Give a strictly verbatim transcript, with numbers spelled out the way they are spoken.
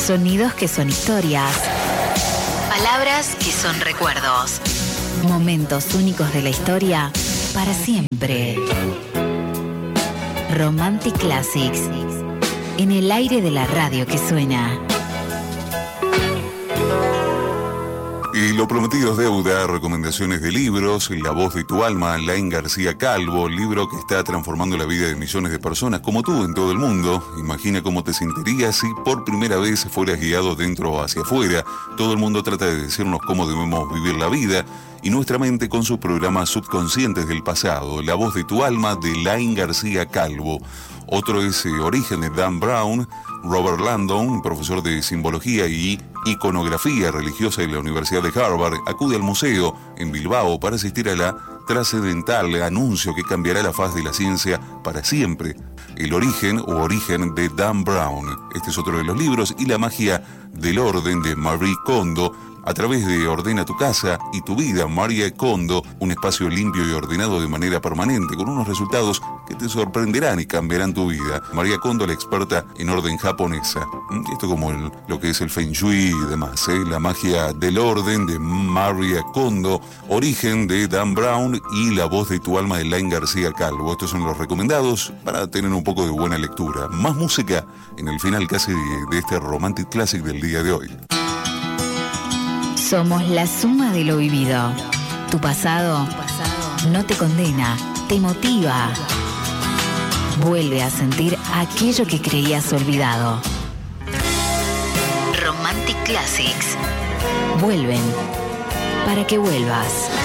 Sonidos que son historias. Palabras que son recuerdos. Momentos únicos de la historia para siempre. Romantic Classics. En el aire de la radio que suena. Y lo prometido es deuda, recomendaciones de libros, La voz de tu alma, Laín García Calvo, libro que está transformando la vida de millones de personas como tú en todo el mundo. Imagina cómo te sentirías si por primera vez fueras guiado dentro o hacia afuera. Todo el mundo trata de decirnos cómo debemos vivir la vida y nuestra mente con sus programas subconscientes del pasado. La voz de tu alma, de Laín García Calvo. Otro es eh, Origen, de Dan Brown. Robert Landon, profesor de simbología y iconografía religiosa en la Universidad de Harvard, acude al museo en Bilbao para asistir a la trascendental anuncio que cambiará la faz de la ciencia para siempre. El origen o origen de Dan Brown. Este es otro de los libros. Y La magia del orden, de Marie Kondo. A través de Ordena tu casa y tu vida, Marie Kondo, un espacio limpio y ordenado de manera permanente, con unos resultados que te sorprenderán y cambiarán tu vida. Marie Kondo, la experta en orden japonesa. Esto como el, lo que es el Feng Shui y demás, ¿eh? La magia del orden, de Marie Kondo. Origen, de Dan Brown. Y La voz de tu alma, de Laín García Calvo. Estos son los recomendados para tener un poco de buena lectura. Más música en el final casi de, de este Romantic Classic del día de hoy. Somos la suma de lo vivido. Tu pasado no te condena, te motiva. Vuelve a sentir aquello que creías olvidado. Romantic Classics. Vuelven para que vuelvas.